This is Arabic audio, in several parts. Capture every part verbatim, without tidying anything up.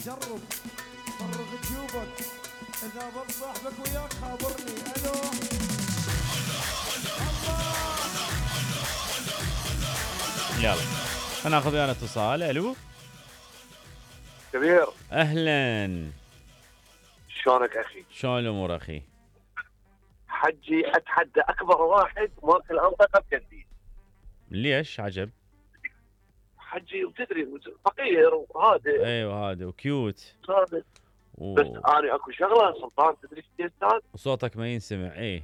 جرب فرغ جيوبك، اذا ضل صاحبك وياك خابرني. الو يلا ناخذ ويانا اتصال. الو كبير، اهلا، شلونك اخي؟ شلون الامور اخي؟ حجي اتحدى اكبر واحد ماكل انطقه بكندي. ليش عجب؟ حجي وتدري فقير وهادئ. ايوه هذا وكيوت صادق. و... بس انا اكو شغله سلطان، تدري ايش يا استاذ؟ وصوتك ما ينسمع. ايه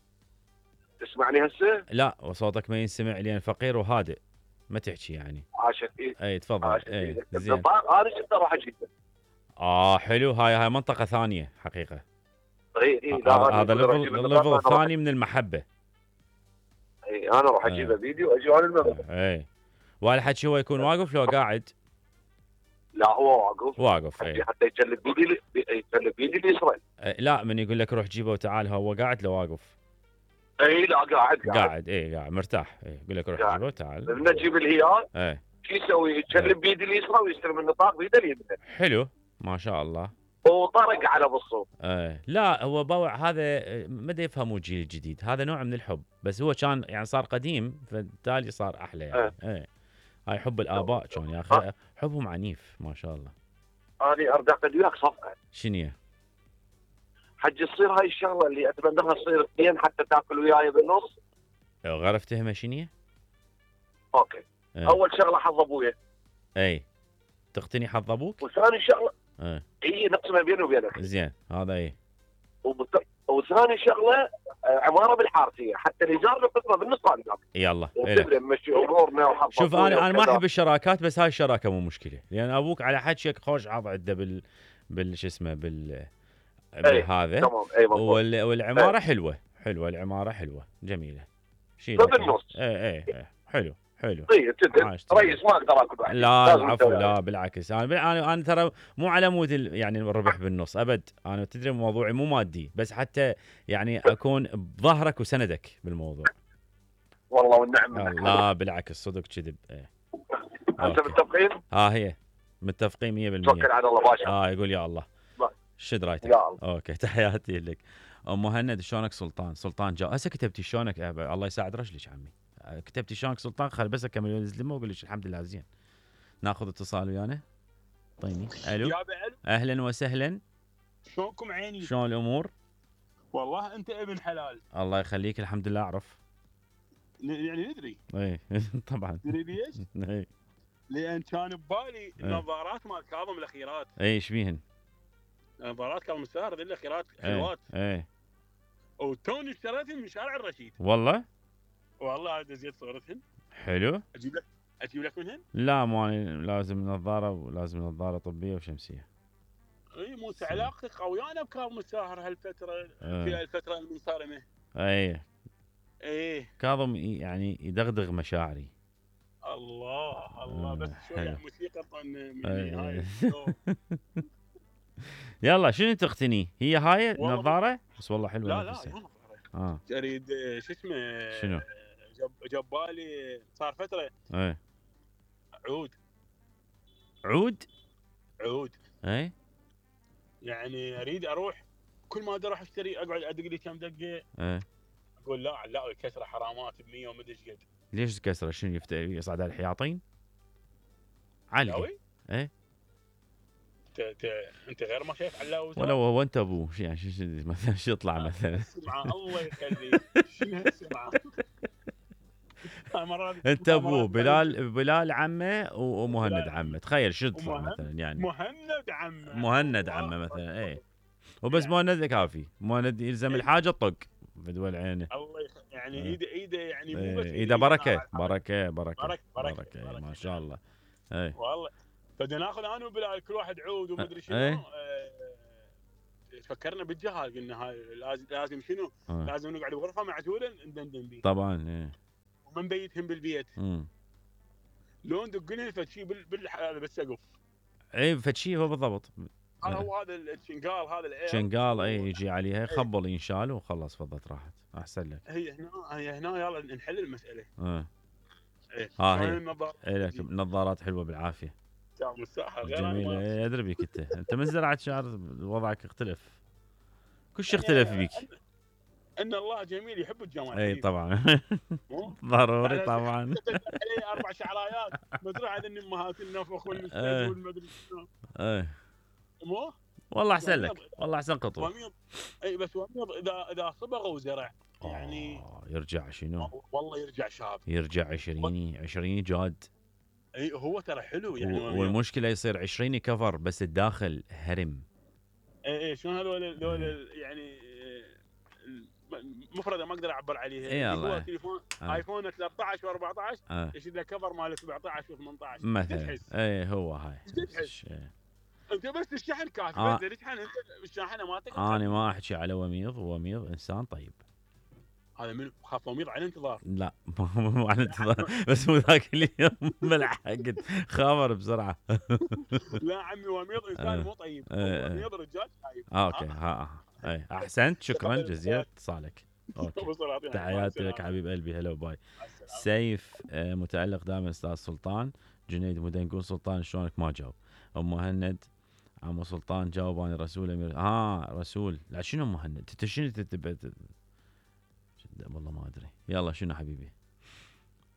تسمعني هسه؟ لا وصوتك ما ينسمع لان فقير وهادئ، ما تحكي يعني. عاشت ايدك. اي تفضل. عاشت اي ايدك. زين. انا شفت اروح اجيبه. اه حلو، هاي هاي منطقة ثانية حقيقة. اي اي آه هذا ليفل الليفل الثاني من المحبة. اي انا اروح اجيبه فيديو واجي على المغرب. اي والحكي هو يكون واقف لو قاعد؟ لا هو واقف. واقف. حتى اي حتى يجلب بيدي، يجلب بيدي اليسرى. لا من يقول لك روح جيبه وتعال، هو قاعد لو واقف؟ اي لا قاعد قاعد, قاعد. اي قاعد مرتاح. اي يقول لك روح جيبه وتعال. لما تجيب الهيال اي شو يسوي؟ يجلب بيدي اليسرى ويستلم النطاق بيده اليمنى. حلو ما شاء الله. وطرق على بالصوت. ايه لا هو بوع هذا ما دا يفهموا الجيل الجديد، هذا نوع من الحب، بس هو كان يعني صار قديم فبالتالي صار احلى يعني. ايه, ايه. هاي حب الاباء كان يا اخي، حبهم عنيف ما شاء الله. انا اريد اعقد وياك صفقه. شنو؟ حج تصير هاي الشغله اللي اتمناها تصير اثنين حتى تاكل وياي بالنص. غرفتها شنو؟ اوكي. ايه. اول شغله حظ ابويا. اي تقتني حظ ابوك؟ وثاني شغله ايه اي نقسمها بيني وبينك. زين هذا ايه. وبت... وثاني شغله عماره بالحارثيه حتى الايجار نقسمه بالنص على يلا تدري نمشي امورنا وحظ. شوف انا انا ما احب الشراكات، بس هاي الشراكه مو مشكله لان ابوك على حكيك خوش عض عنده بال بال شو اسمه بال بهذا. تمام. اي وال... والعماره أي. حلوه حلوه العماره حلوه جميله. شيل بالنص. اي اي اي حلو حلو. طيب تدري ريس ما اقدر اكل واحد. لا العفو لا بالعكس، انا انا انا ترى مو على مود يعني الربح بالنص ابد، انا تدري موضوعي مو مادي، بس حتى يعني اكون بظهرك وسندك بالموضوع. والله والنعم. لا بالعكس صدق كذب. ايه انت متفقين؟ ها هي متفقين مية بالمية. توكل على الله باشا. اه يقول يا الله. شد رايتك. يا الله. اوكي تحياتي لك. ام مهند شلونك سلطان؟ سلطان جا هسه كتبتي شلونك؟ الله يساعد رجلك عمي. كتبتي شلونك سلطان؟ خل بس اكمل الزلمه واقول لك الحمد لله زين. ناخذ اتصال ويانا. طيني. الو اهلا وسهلا. شلونكم عيني؟ شلون الامور؟ والله انت ابن حلال. الله يخليك الحمد لله اعرف. يعني ندري. اي طبعا. تدري ليش؟ اي لان كان ببالي النظارات مال كاظم الاخيرات. اي ايش بيهن؟ نظارات كاظم الساهر ذي الاخيرات حلوات. اي وتوني اشتريتهم من شارع الرشيد. والله؟ والله هذا زيت صورتهن. حلو. اجيب لك اجيب لك منهن؟ لا مو لازم نظاره، ولازم نظاره طبيه وشمسيه. اي مو علاقتك قويانه بكاظم الساهر هالفتره. اه. في الفتره المنصرمه. اي ايه كاظم يعني يدغدغ مشاعري. الله الله. بس شويه موسيقى طن مني هاي. يلا شنو تقتني؟ هي هاي النظاره؟ بس والله حلوه. لا لا يا نظاره. اه اريد شو اسمه. شنو؟ جب جبالي صار فتره. ايه عود. عود؟ عود. ايه يعني اريد اروح كل ما اروح اشتري اقعد ادق لي كم دقه. ايه اقول لا لا الكسره حرامات ب مية ومدري ايش قد. ليش كسره؟ شنو يفت... يصعد على الحياطين؟ علقه. ايه انت انت غير ما شايف علاوي. ولا هو انت ابوه يعني شو مثلا شو يطلع مثلا؟ اسمع الله يخليك. شنو اسمع. انت ابوه بلال بلال عمه ومهند عمه، تخيل شو تطلع مثلا يعني. مهند عمه. مهند عمه مثلا. ايه وبس مهند كافي، مهند يلزم الحاجه طق بدول عينه. الله يخ... يعني ايده ايده يعني مو بس ايده بركه بركه بركه بركه بركه, بركة ما شاء الله. اي والله بدنا ناخذ انا وبلال كل واحد عود ومدري شنو. ايه اه... فكرنا بالجهاز قلنا هاي لازم لازم شنو اه. لازم نقعد بغرفه معزوله ندندن بيه طبعا. ايه وما نبيتهم بالبيت. امم لو ندق لهم فشي بال بال بالسقف. اي فشي هو بالضبط. هذا هو هذا الشنقال هذا الاير. شنقال اي يجي عليها يخبل ينشال وخلص فضت راحت احسن لك. هي هنا هي هنا يلا نحل المساله. اه ايه ها هي النظارات. اي لك نظارات حلوه بالعافيه. شعر مساحه غير جميل. أنا ما- إيه، ادري بيك انت انت من زراعه شعر وضعك اختلف، كل شيء يعني اختلف بيك. ان الله جميل يحب الجمال اي حبيبي. طبعا. مو ضروري على طبعا. عليه اربع شعرايات مزرعه هذه امهات النفخ والمسند إيه. والمدري شنو. ايه مو والله احسن وميض. لك، والله احسن قطوه. وميض. اي بس وميض اذا اذا صبغ وزرع يعني آه، يرجع شنو؟ والله يرجع شاب. يرجع عشريني عشريني جاد. اي هو ترى حلو يعني و- وميض. والمشكله يصير عشريني كفر بس الداخل هرم. اي اي شلون هذول هذول يعني مفرده ما اقدر اعبر عليها. إي اللي والله. هو تليفون آه. ايفون ثلاثة عشر و14 آه. يشد له كفر مال سبعطعش و18 مثلا تحس اي هو هاي. تحس. إيه. انت بس الشحن كافي آه. بس تشحن انت الشاحنه مالتك. انا ما احكي على وميض، وميض انسان طيب. هذا من خاف وميض على انتظار. لا مو على انتظار، بس مو ذاك اليوم ملحقت خبر بسرعه. لا عمي وميض انسان آه. مو طيب. آه. وميض رجال طيب. آه، اوكي ها اي احسنت، شكرا جزيلا اتصالك. اوكي تحياتي لك حبيب قلبي، هلا وباي. سيف آه، متألق دائما استاذ سلطان. جنيد مدنقون سلطان شلونك ما جاوب. ام مهند عمو سلطان جاوب انا رسول امير. ها آه رسول، لا شنو مهند انت شنو تتبع؟ والله ما ادري. يلا شنو حبيبي؟